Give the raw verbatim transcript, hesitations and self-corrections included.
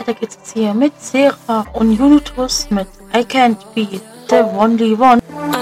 weiter geht es hier mit Sera und Julitus mit I Can't Be the Only One.